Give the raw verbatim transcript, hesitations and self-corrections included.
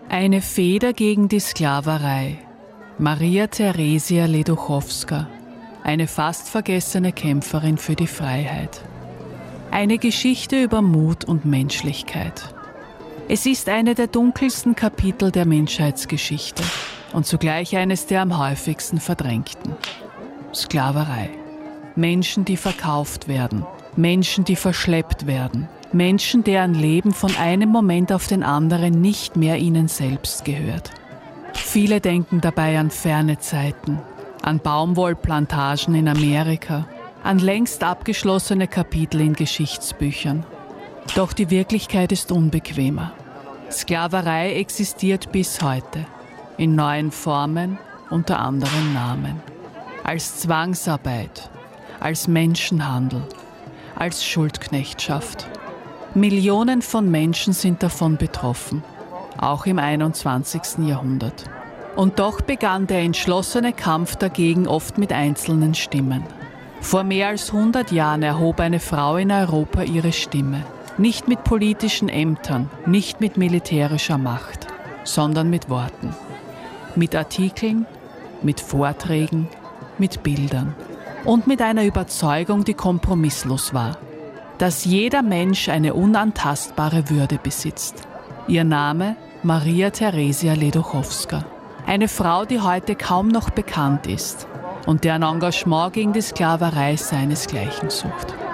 Eine Feder gegen die Sklaverei. Maria Theresia Leduchowska, eine fast vergessene Kämpferin für die Freiheit. Eine Geschichte über Mut und Menschlichkeit. Es ist eine der dunkelsten Kapitel der Menschheitsgeschichte und zugleich eines der am häufigsten verdrängten. Sklaverei. Menschen, die verkauft werden. Menschen, die verschleppt werden. Menschen, deren Leben von einem Moment auf den anderen nicht mehr ihnen selbst gehört. Viele denken dabei an ferne Zeiten, an Baumwollplantagen in Amerika, an längst abgeschlossene Kapitel in Geschichtsbüchern. Doch die Wirklichkeit ist unbequemer. Sklaverei existiert bis heute, in neuen Formen, unter anderen Namen. Als Zwangsarbeit, als Menschenhandel, als Schuldknechtschaft. Millionen von Menschen sind davon betroffen, auch im einundzwanzigsten Jahrhundert. Und doch begann der entschlossene Kampf dagegen oft mit einzelnen Stimmen. Vor mehr als hundert Jahren erhob eine Frau in Europa ihre Stimme. Nicht mit politischen Ämtern, nicht mit militärischer Macht, sondern mit Worten. Mit Artikeln, mit Vorträgen, mit Bildern. Und mit einer Überzeugung, die kompromisslos war. Dass jeder Mensch eine unantastbare Würde besitzt. Ihr Name Maria Theresia Leduchowska. Eine Frau, die heute kaum noch bekannt ist und deren Engagement gegen die Sklaverei seinesgleichen sucht.